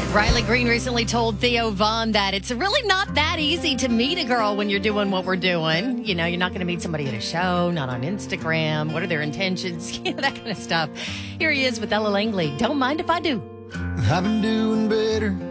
Riley Green recently told Theo Vaughn that it's really not that easy to meet a girl when you're doing what we're doing. You know, you're not going to meet somebody at a show, not on Instagram. What are their intentions? You know, that kind of stuff. Here he is with Ella Langley. Don't mind if I do. I've been doing better